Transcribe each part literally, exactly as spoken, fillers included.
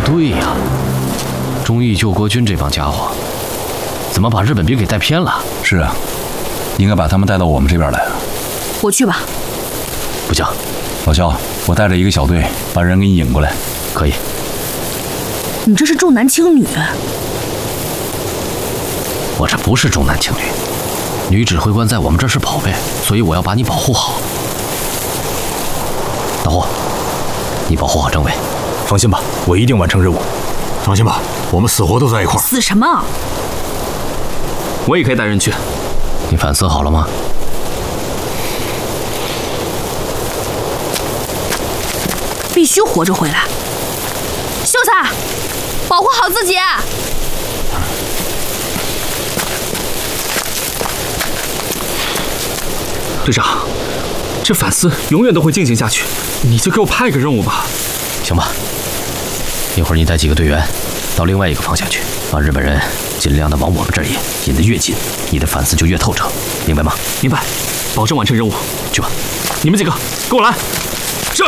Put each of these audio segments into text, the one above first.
对呀，忠义救国军这帮家伙，怎么把日本兵给带偏了？ 是啊，应该把他们带到我们这边来。 我去吧。 不行， 老肖，我带着一个小队把人给你引过来。 可以。 你这是重男轻女。 我这不是重男轻女，女指挥官在我们这是宝贝，所以我要把你保护好。大伙，你保护好政委。 放心吧，我一定完成任务。放心吧，我们死活都在一块儿。 死什么？ 我也可以带人去。 你反思好了吗？ 必须活着回来。秀才，保护好自己。 队长，这反思永远都会进行下去，你就给我派个任务吧。 行吧，一会儿你带几个队员到另外一个方向去，把日本人尽量的往我们这里引得越近，你的反思就越透彻，明白吗？ 明白，保证完成任务。 去吧， 你们几个跟我来。是。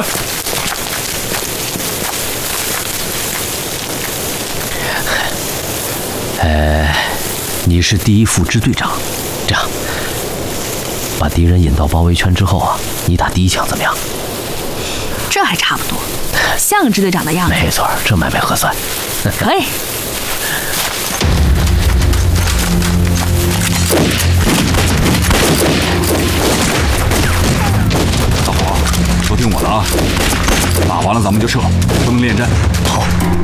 呃，你是第一副支队长，这样，把敌人引到包围圈之后啊，你打第一枪怎么样？ 这还差不多，像个支队长的样子。 没错，这买卖合算。 可以。 大伙，都听我的啊！打完了咱们就撤，不能恋战。 好。